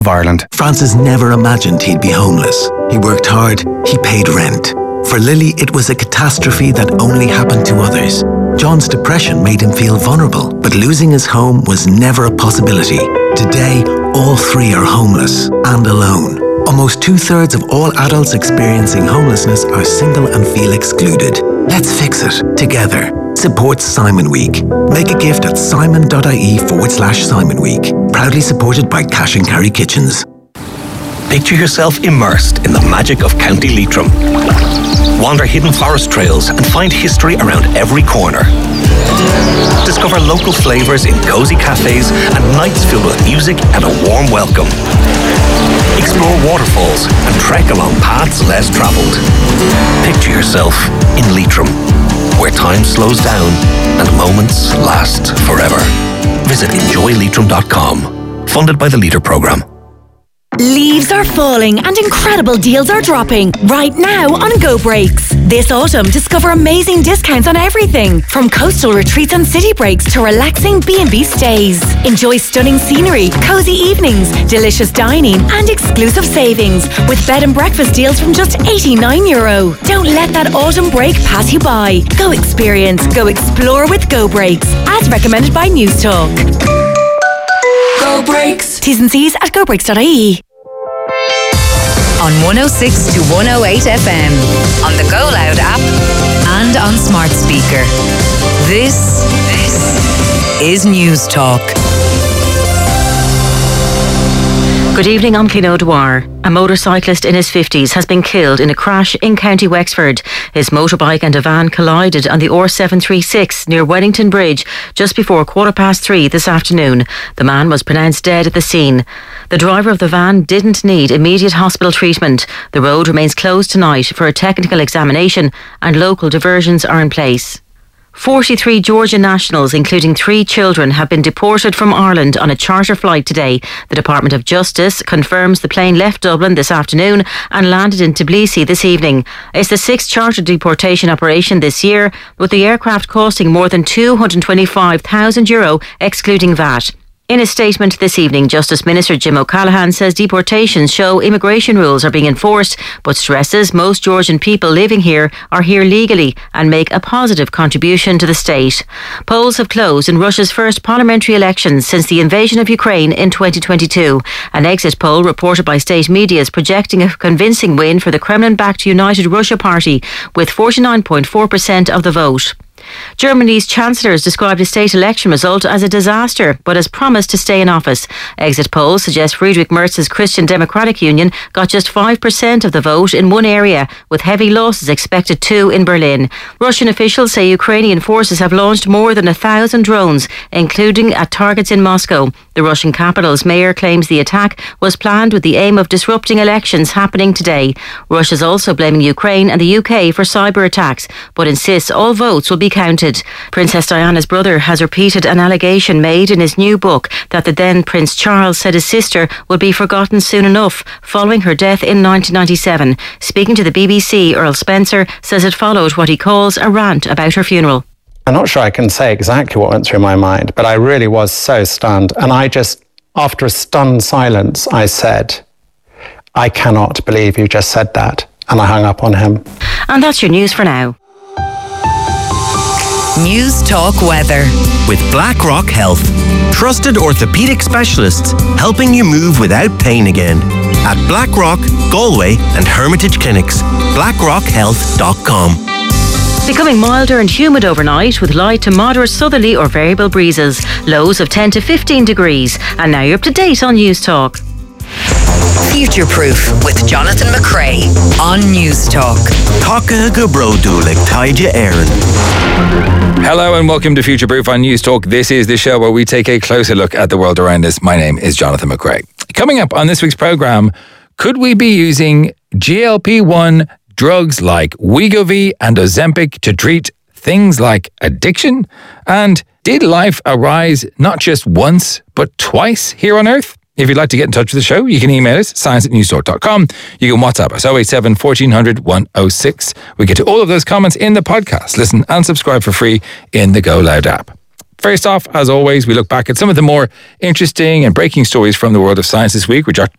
of Ireland. Francis never imagined he'd be homeless. He worked hard, he paid rent. For Lily, it was a catastrophe that only happened to others. John's depression made him feel vulnerable, but losing his home was never a possibility. Today, all three are homeless and alone. Almost 2/3 of all adults experiencing homelessness are single and feel excluded. Let's fix it together. Support Simon Week. Make a gift at simon.ie/Simon Week. Proudly supported by Cash and Carry Kitchens. Picture yourself immersed in the magic of County Leitrim. Wander hidden forest trails and find history around every corner. Discover local flavours in cosy cafes and nights filled with music and a warm welcome. Explore waterfalls and trek along paths less travelled. Picture yourself in Leitrim, where time slows down and moments last forever. Visit enjoyleitrim.com. Funded by the Leader Programme. Leaves are falling and incredible deals are dropping right now on Go Breaks. This autumn, discover amazing discounts on everything from coastal retreats and city breaks to relaxing B&B stays. Enjoy stunning scenery, cozy evenings, delicious dining and exclusive savings with bed and breakfast deals from just €89. Don't let that autumn break pass you by. Go experience, go explore with Go Breaks, as recommended by News Talk. Go Breaks. T's and C's at gobreaks.ie. On 106 to 108 FM, on the Go Loud app, and on smart speaker. This is News Talk. Good evening, I'm Clín O'Dwyer. A motorcyclist in his 50s has been killed in a crash in County Wexford. His motorbike and a van collided on the R736 near Wellington Bridge just before 3:15 this afternoon. The man was pronounced dead at the scene. The driver of the van didn't need immediate hospital treatment. The road remains closed tonight for a technical examination and local diversions are in place. 43 Georgian nationals, including 3 children, have been deported from Ireland on a charter flight today. The Department of Justice confirms the plane left Dublin this afternoon and landed in Tbilisi this evening. It's the 6th charter deportation operation this year, with the aircraft costing more than €225,000, excluding VAT. In a statement this evening, Justice Minister Jim O'Callaghan says deportations show immigration rules are being enforced, but stresses most Georgian people living here are here legally and make a positive contribution to the state. Polls have closed in Russia's first parliamentary elections since the invasion of Ukraine in 2022. An exit poll reported by state media is projecting a convincing win for the Kremlin-backed United Russia Party, with 49.4% of the vote. Germany's Chancellor has described the state election result as a disaster, but has promised to stay in office. Exit polls suggest Friedrich Merz's Christian Democratic Union got just 5% of the vote in one area, with heavy losses expected too in Berlin. Russian officials say Ukrainian forces have launched more than 1,000 drones, including at targets in Moscow. The Russian capital's mayor claims the attack was planned with the aim of disrupting elections happening today. Russia's also blaming Ukraine and the UK for cyber attacks, but insists all votes will be counted. Princess Diana's brother has repeated an allegation made in his new book that the then Prince Charles said his sister would be forgotten soon enough following her death in 1997. Speaking to the BBC, Earl Spencer says it followed what he calls a rant about her funeral. I'm not sure I can say exactly what went through my mind, but I really was so stunned. And I just, after a stunned silence, I said, "I cannot believe you just said that." And I hung up on him. And that's your news for now. News Talk Weather. With BlackRock Health. Trusted orthopaedic specialists helping you move without pain again. At BlackRock, Galway and Hermitage Clinics. BlackRockHealth.com. Becoming milder and humid overnight with light to moderate southerly or variable breezes. Lows of 10 to 15 degrees. And now you're up to date on News Talk. Future Proof with Jonathan McCrea on News Talk. Hello and welcome to Future Proof on News Talk. This is the show where we take a closer look at the world around us. My name is Jonathan McCrea. Coming up on this week's programme, could we be using GLP-1 drugs like Wegovy and Ozempic to treat things like addiction? And did life arise not just once, but twice here on Earth? If you'd like to get in touch with the show, you can email us, science@newstalk.com. You can WhatsApp us, 087 1400 106. We get to all of those comments in the podcast. Listen and subscribe for free in the Go Loud app. First off, as always, we look back at some of the more interesting and breaking stories from the world of science this week with